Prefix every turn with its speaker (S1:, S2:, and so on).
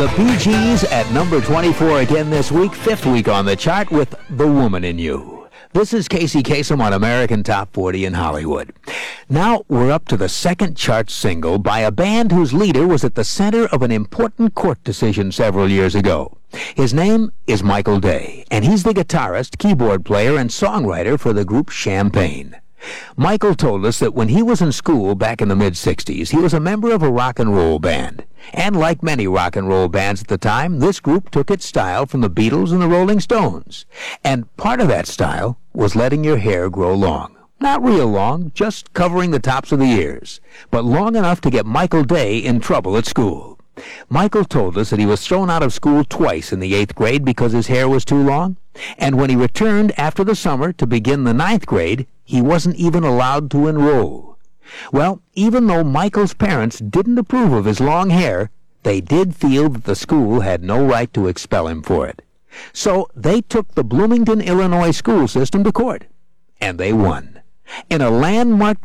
S1: The Bee Gees at number 24 again this week, fifth week on the chart with The Woman in You. This is Casey Kasem on American Top 40 in Hollywood. Now we're up to the second chart single by a band whose leader was at the center of an important court decision several years ago. His name is Michael Day, and he's the guitarist, keyboard player, and songwriter for the group Champaign. Michael told us that when he was in school back in the mid-'60s, he was a member of a rock and roll band. And like many rock and roll bands at the time, this group took its style from the Beatles and the Rolling Stones. And part of that style was letting your hair grow long. Not real long, just covering the tops of the ears, but long enough to get Michael Day in trouble at school. Michael told us that he was thrown out of school twice in the 8th grade because his hair was too long, and when he returned after the summer to begin the 9th grade, he wasn't even allowed to enroll. Well, even though Michael's parents didn't approve of his long hair, they did feel that the school had no right to expel him for it. So they took the Bloomington, Illinois school system to court, and they won. In a landmark